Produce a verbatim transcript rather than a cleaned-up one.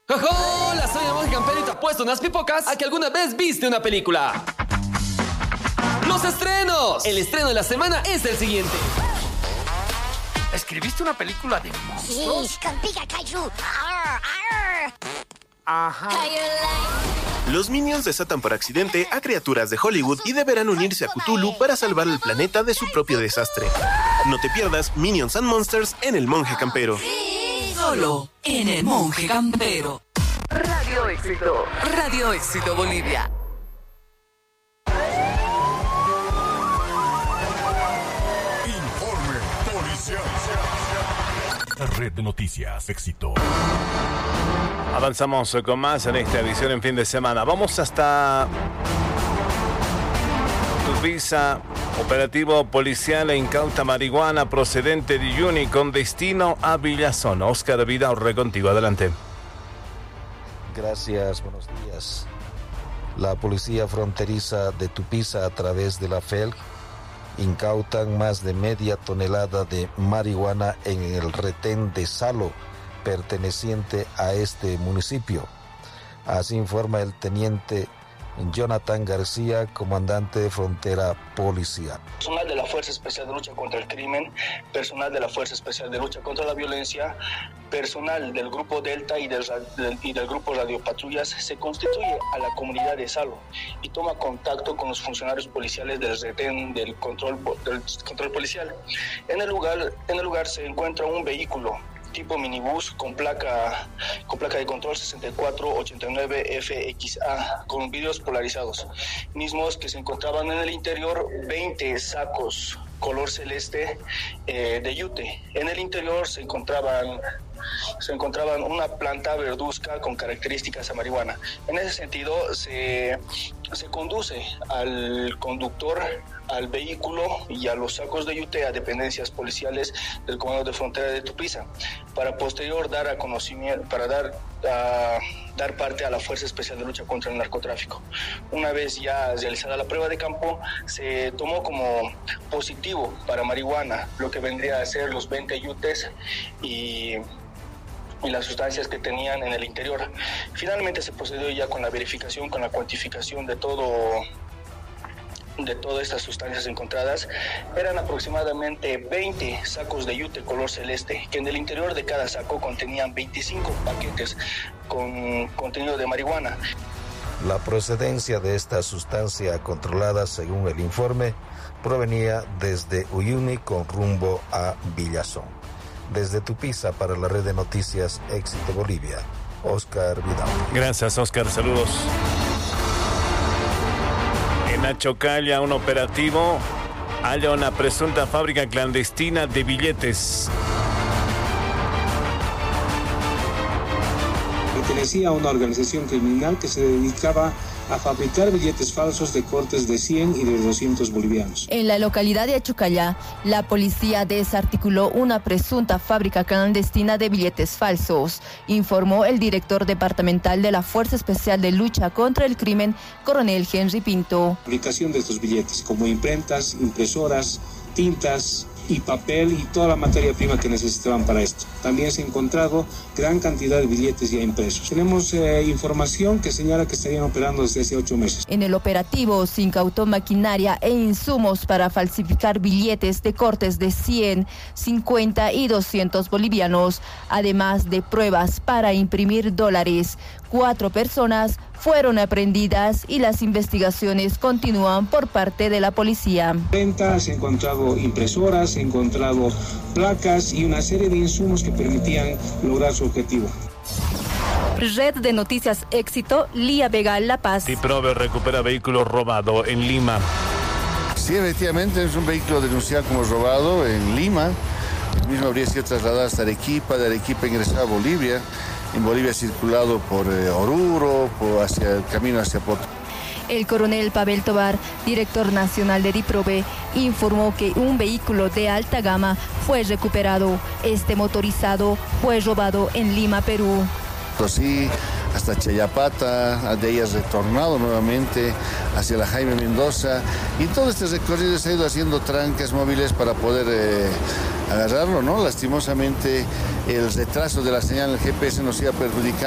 Hola, soy el Monje Campero y te apuesto unas pipocas a que alguna vez viste una película. ¡Los estrenos! El estreno de la semana es el siguiente. ¿Escribiste una película de monstruos? Sí, con Pika Kaiju. Arr, arr. Ajá. Los Minions desatan por accidente a criaturas de Hollywood y deberán unirse a Cthulhu para salvar el planeta de su propio desastre. No te pierdas Minions and Monsters en El Monje Campero. Solo en El Monje Campero. Radio Éxito. Radio Éxito Bolivia. Informe policial. Red de Noticias Éxito. Avanzamos con más en esta edición en fin de semana. Vamos hasta Tupiza. Operativo policial e incauta marihuana procedente de Uyuni con destino a Villazón. Oscar Vidaurre, contigo, adelante. Gracias, buenos días. La policía fronteriza de Tupiza, a través de la F E L C, incautan más de media tonelada de marihuana en el retén de Salo, perteneciente a este municipio. Así informa el teniente Jonathan García, comandante de Frontera Policial. Personal de la Fuerza Especial de Lucha contra el Crimen, personal de la Fuerza Especial de Lucha contra la Violencia, personal del Grupo Delta y del, del, y del Grupo Radio Patrullas se constituye a la comunidad de Salo y toma contacto con los funcionarios policiales del retén del control, del control policial. En el lugar, en el lugar se encuentra un vehículo tipo minibús con placa con placa de control sesenta y cuatro ochenta y nueve F X A con vidrios polarizados, mismos que se encontraban en el interior veinte sacos color celeste eh, de yute. En el interior se encontraban se encontraban una planta verduzca con características a marihuana. En ese sentido se, se conduce al conductor, al vehículo y a los sacos de yute a dependencias policiales del Comando de Frontera de Tupiza para posterior dar a conocimiento, para dar a, dar parte a la Fuerza Especial de Lucha contra el Narcotráfico. Una vez ya realizada la prueba de campo, se tomó como positivo para marihuana lo que vendría a ser los veinte yutes y y las sustancias que tenían en el interior. Finalmente se procedió ya con la verificación, con la cuantificación de todo de todas estas sustancias encontradas. Eran aproximadamente veinte sacos de yute color celeste, que en el interior de cada saco contenían veinticinco paquetes con contenido de marihuana. La procedencia de esta sustancia controlada, según el informe, provenía desde Uyuni con rumbo a Villazón. Desde Tupiza, para la Red de Noticias Éxito Bolivia, Oscar Vidal. Gracias, Oscar. Saludos. En Achocalla, un operativo halla una presunta fábrica clandestina de billetes. Pertenecía a una organización criminal que se dedicaba a fabricar billetes falsos de cortes de cien y de doscientos bolivianos. En la localidad de Achocalla, la policía desarticuló una presunta fábrica clandestina de billetes falsos, informó el director departamental de la Fuerza Especial de Lucha contra el Crimen, coronel Henry Pinto. Fabricación de estos billetes, como imprentas, impresoras, tintas y papel y toda la materia prima que necesitaban para esto. También se ha encontrado gran cantidad de billetes ya impresos. Tenemos eh, información que señala que estarían operando desde hace ocho meses. En el operativo se incautó maquinaria e insumos para falsificar billetes de cortes de cien, cincuenta y doscientos bolivianos, además de pruebas para imprimir dólares. Cuatro personas fueron aprehendidas y las investigaciones continúan por parte de la policía. Venta, se han encontrado impresoras, se han encontrado placas y una serie de insumos que permitían lograr su objetivo. Red de Noticias Éxito, Lía Vega, La Paz. Tiprove recupera vehículo robado en Lima. Sí, efectivamente es un vehículo denunciado como robado en Lima. El mismo habría sido trasladado hasta Arequipa, de Arequipa ingresado a Bolivia. En Bolivia circulado por eh, Oruro, por hacia el camino hacia Puerto. El coronel Pavel Tobar, director nacional de DIPROVE, informó que un vehículo de alta gama fue recuperado. Este motorizado fue robado en Lima, Perú. Sí, hasta Chayapata, de ahí has retornado nuevamente hacia la Jaime Mendoza y todo este recorrido se ha ido haciendo trancas móviles para poder eh, agarrarlo, ¿no? Lastimosamente el retraso de la señal del G P S nos iba perjudicando.